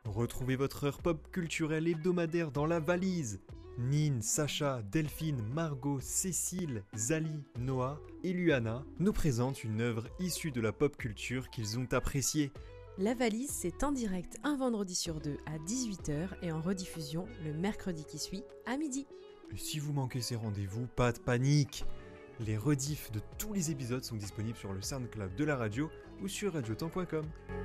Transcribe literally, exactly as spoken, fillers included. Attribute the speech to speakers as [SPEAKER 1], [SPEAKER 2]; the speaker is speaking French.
[SPEAKER 1] Retrouvez votre heure pop culturelle hebdomadaire dans La Valise. Nin, Sacha, Delphine, Margot, Cécile, Zali, Noah et Luana nous présentent une œuvre issue de la pop culture qu'ils ont appréciée.
[SPEAKER 2] La Valise, c'est en direct un vendredi sur deux à dix-huit heures et en rediffusion le mercredi qui suit à midi.
[SPEAKER 1] Et si vous manquez ces rendez-vous, pas de panique. Les rediffs de tous les épisodes sont disponibles sur le SoundCloud de la radio ou sur radiotemps point com.